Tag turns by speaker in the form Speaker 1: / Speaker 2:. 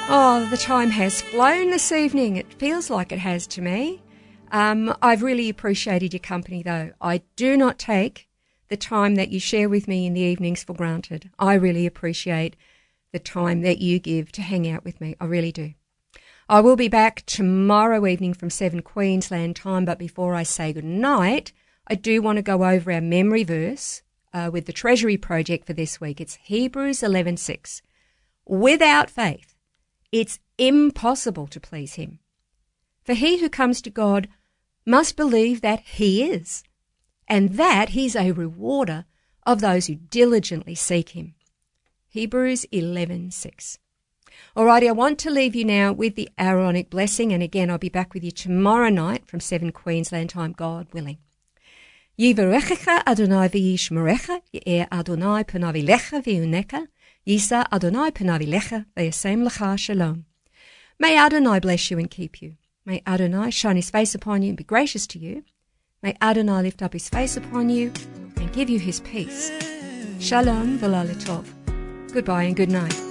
Speaker 1: Oh, the time has flown this evening. It feels like it has to me. I've really appreciated your company, though. I do not take the time that you share with me in the evenings for granted. I really appreciate the time that you give to hang out with me. I really do. I will be back tomorrow evening from 7 Queensland time, but before I say good night, I do want to go over our memory verse with the Treasury Project for this week. It's Hebrews 11:6. Without faith, it's impossible to please him. For he who comes to God must believe that he is, and that he's a rewarder of those who diligently seek him. Hebrews 11:6. Alrighty, I want to leave you now with the Aaronic blessing, and again I'll be back with you tomorrow night from 7 Queensland time, God willing. Yivarechecha Adonai v'yishmerecha, Ye'er Adonai panav elecha v'yuneka, Yisa Adonai panav elecha v'yasem lecha shalom. May Adonai bless you and keep you. May Adonai shine his face upon you and be gracious to you. May Adonai lift up his face upon you and give you his peace. Shalom v'la letov. Goodbye and good night.